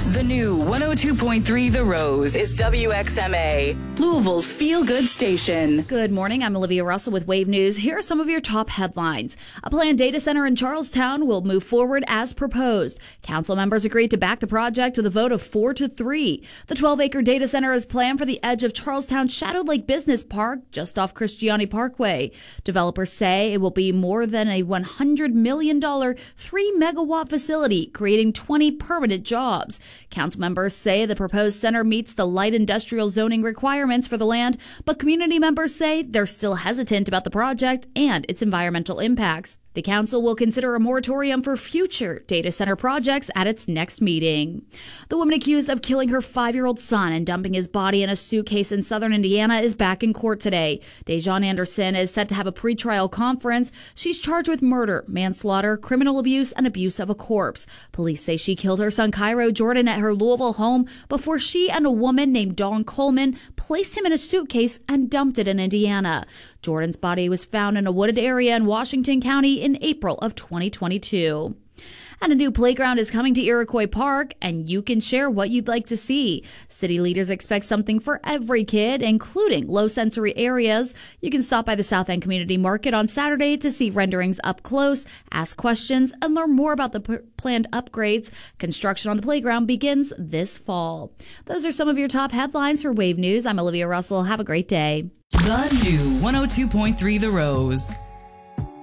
The new 102.3 The Rose is WXMA, Louisville's feel-good station. Good morning. I'm Olivia Russell with Wave News. Here are some of your top headlines. A planned data center in Charlestown will move forward as proposed. Council members agreed to back the project with a vote of 4-3. The 12-acre data center is planned for the edge of Charlestown's Shadow Lake Business Park, just off Christiani Parkway. Developers say it will be more than a $100 million 3-megawatt facility, creating 20 permanent jobs. Council members say the proposed center meets the light industrial zoning requirements for the land, but community members say they're still hesitant about the project and its environmental impacts. The council will consider a moratorium for future data center projects at its next meeting. The woman accused of killing her 5-year-old son and dumping his body in a suitcase in southern Indiana is back in court today. Dejan Anderson is set to have a pretrial conference. She's charged with murder, manslaughter, criminal abuse, and abuse of a corpse. Police say she killed her son Cairo Jordan at her Louisville home before she and a woman named Dawn Coleman placed him in a suitcase and dumped it in Indiana. Jordan's body was found in a wooded area in Washington County in April of 2022. And a new playground is coming to Iroquois Park, and you can share what you'd like to see. City leaders expect something for every kid, including low-sensory areas. You can stop by the South End Community Market on Saturday to see renderings up close, ask questions, and learn more about the planned upgrades. Construction on the playground begins this fall. Those are some of your top headlines for Wave News. I'm Olivia Russell. Have a great day. The new 102.3 The Rose.